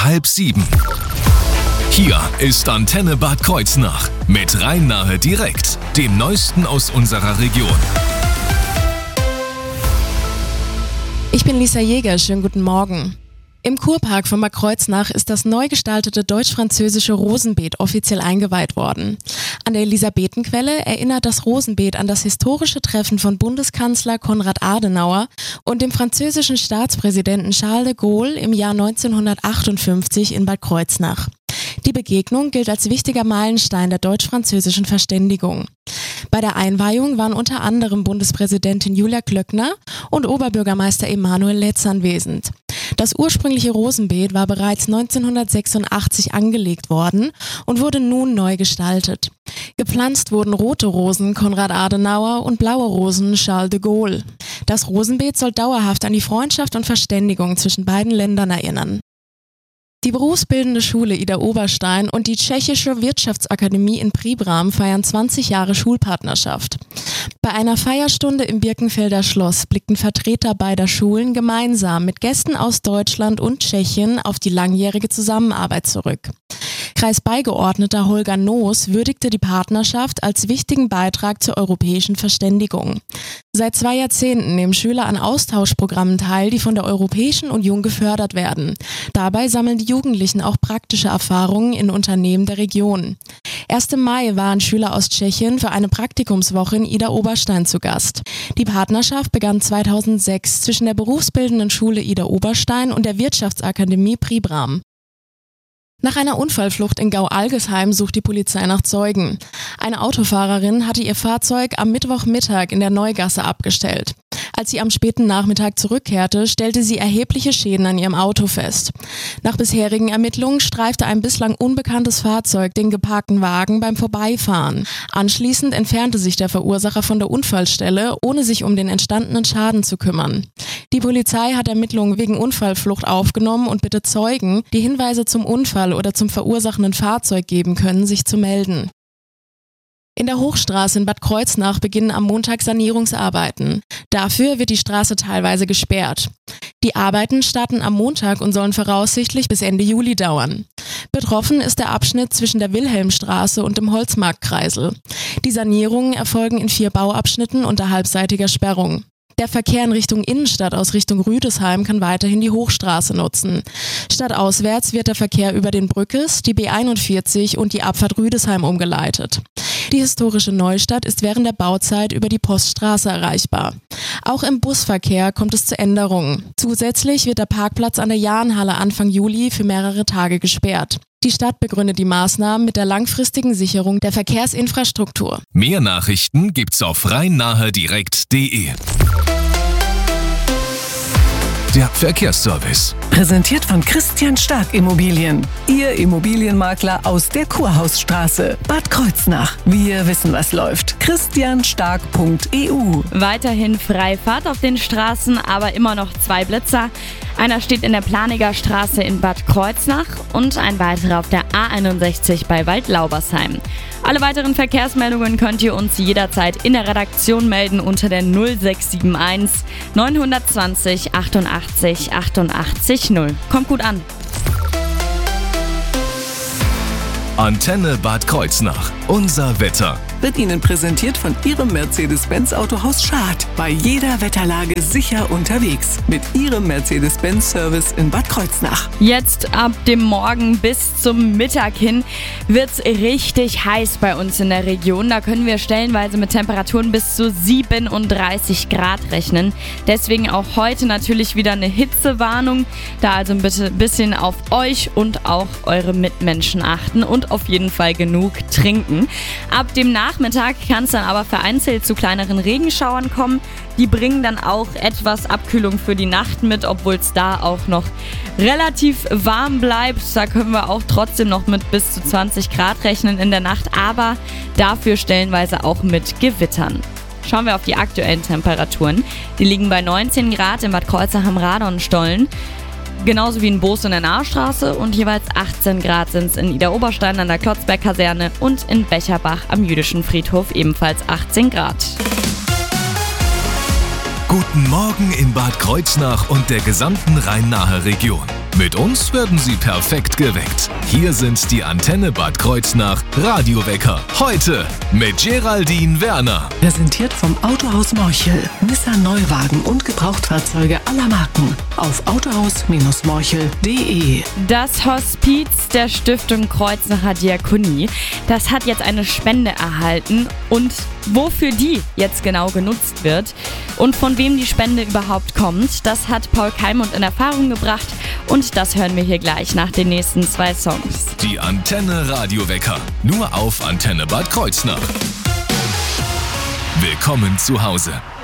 6:30. Hier ist Antenne Bad Kreuznach mit Rhein-Nahe direkt, dem Neuesten aus unserer Region. Ich bin Lisa Jäger, schönen guten Morgen. Im Kurpark von Bad Kreuznach ist das neu gestaltete deutsch-französische Rosenbeet offiziell eingeweiht worden. An der Elisabethenquelle erinnert das Rosenbeet an das historische Treffen von Bundeskanzler Konrad Adenauer und dem französischen Staatspräsidenten Charles de Gaulle im Jahr 1958 in Bad Kreuznach. Die Begegnung gilt als wichtiger Meilenstein der deutsch-französischen Verständigung. Bei der Einweihung waren unter anderem Bundespräsidentin Julia Klöckner und Oberbürgermeister Emanuel Letz anwesend. Das ursprüngliche Rosenbeet war bereits 1986 angelegt worden und wurde nun neu gestaltet. Gepflanzt wurden rote Rosen Konrad Adenauer und blaue Rosen Charles de Gaulle. Das Rosenbeet soll dauerhaft an die Freundschaft und Verständigung zwischen beiden Ländern erinnern. Die berufsbildende Schule Ida Oberstein und die Tschechische Wirtschaftsakademie in Příbram feiern 20 Jahre Schulpartnerschaft. Bei einer Feierstunde im Birkenfelder Schloss blickten Vertreter beider Schulen gemeinsam mit Gästen aus Deutschland und Tschechien auf die langjährige Zusammenarbeit zurück. Kreisbeigeordneter Holger Noos würdigte die Partnerschaft als wichtigen Beitrag zur europäischen Verständigung. Seit 2 Jahrzehnten nehmen Schüler an Austauschprogrammen teil, die von der Europäischen Union gefördert werden. Dabei sammeln die Jugendlichen auch praktische Erfahrungen in Unternehmen der Region. Erst im Mai waren Schüler aus Tschechien für eine Praktikumswoche in Ida Oberstein zu Gast. Die Partnerschaft begann 2006 zwischen der berufsbildenden Schule Ida Oberstein und der Wirtschaftsakademie Příbram. Nach einer Unfallflucht in Gau-Algesheim sucht die Polizei nach Zeugen. Eine Autofahrerin hatte ihr Fahrzeug am Mittwochmittag in der Neugasse abgestellt. Als sie am späten Nachmittag zurückkehrte, stellte sie erhebliche Schäden an ihrem Auto fest. Nach bisherigen Ermittlungen streifte ein bislang unbekanntes Fahrzeug den geparkten Wagen beim Vorbeifahren. Anschließend entfernte sich der Verursacher von der Unfallstelle, ohne sich um den entstandenen Schaden zu kümmern. Die Polizei hat Ermittlungen wegen Unfallflucht aufgenommen und bittet Zeugen, die Hinweise zum Unfall oder zum verursachenden Fahrzeug geben können, sich zu melden. In der Hochstraße in Bad Kreuznach beginnen am Montag Sanierungsarbeiten. Dafür wird die Straße teilweise gesperrt. Die Arbeiten starten am Montag und sollen voraussichtlich bis Ende Juli dauern. Betroffen ist der Abschnitt zwischen der Wilhelmstraße und dem Holzmarktkreisel. Die Sanierungen erfolgen in 4 Bauabschnitten unter halbseitiger Sperrung. Der Verkehr in Richtung Innenstadt aus Richtung Rüdesheim kann weiterhin die Hochstraße nutzen. Stadtauswärts wird der Verkehr über den Brückes, die B41 und die Abfahrt Rüdesheim umgeleitet. Die historische Neustadt ist während der Bauzeit über die Poststraße erreichbar. Auch im Busverkehr kommt es zu Änderungen. Zusätzlich wird der Parkplatz an der Jahnhalle Anfang Juli für mehrere Tage gesperrt. Die Stadt begründet die Maßnahmen mit der langfristigen Sicherung der Verkehrsinfrastruktur. Mehr Nachrichten gibt's auf rhein-nahe-direkt.de. Der Verkehrsservice. Präsentiert von Christian Stark Immobilien. Ihr Immobilienmakler aus der Kurhausstraße. Bad Kreuznach. Wir wissen, was läuft. christianstark.eu. Weiterhin freie Fahrt auf den Straßen, aber immer noch 2 Blitzer. Einer steht in der Planiger Straße in Bad Kreuznach und ein weiterer auf der A61 bei Waldlaubersheim. Alle weiteren Verkehrsmeldungen könnt ihr uns jederzeit in der Redaktion melden unter der 0671 920 88 88 0. Kommt gut an. Antenne Bad Kreuznach. Unser Wetter. Wird Ihnen präsentiert von Ihrem Mercedes-Benz Autohaus Schad. Bei jeder Wetterlage sicher unterwegs. Mit Ihrem Mercedes-Benz-Service in Bad Kreuznach. Jetzt ab dem Morgen bis zum Mittag hin wird's richtig heiß bei uns in der Region. Da können wir stellenweise mit Temperaturen bis zu 37 Grad rechnen. Deswegen auch heute natürlich wieder eine Hitzewarnung. Da also bitte ein bisschen auf euch und auch eure Mitmenschen achten und auf jeden Fall genug trinken. Ab dem Nachmittag kann es dann aber vereinzelt zu kleineren Regenschauern kommen. Die bringen dann auch etwas Abkühlung für die Nacht mit, obwohl es da auch noch relativ warm bleibt. Da können wir auch trotzdem noch mit bis zu 20 Grad rechnen in der Nacht, aber dafür stellenweise auch mit Gewittern. Schauen wir auf die aktuellen Temperaturen. Die liegen bei 19 Grad in Bad Kreuznach am Radonstollen. Genauso wie in Boos in der Nahstraße und jeweils 18 Grad sind es in Ida Oberstein an der Klotzberg-Kaserne und in Becherbach am Jüdischen Friedhof ebenfalls 18 Grad. Guten Morgen in Bad Kreuznach und der gesamten Rhein-Nahe-Region. Mit uns werden Sie perfekt geweckt. Hier sind die Antenne Bad Kreuznach Radiowecker. Heute mit Geraldine Werner. Präsentiert vom Autohaus Morchel. Nissan Neuwagen und Gebrauchtfahrzeuge aller Marken. Auf autohaus-morchel.de. Das Hospiz der Stiftung Kreuznacher Diakonie, das hat jetzt eine Spende erhalten. Und wofür die jetzt genau genutzt wird und von wem die Spende überhaupt kommt, das hat Paul Keimund in Erfahrung gebracht. Und das hören wir hier gleich nach den nächsten 2 Songs. Die Antenne Radiowecker. Nur auf Antenne Bad Kreuznach. Willkommen zu Hause.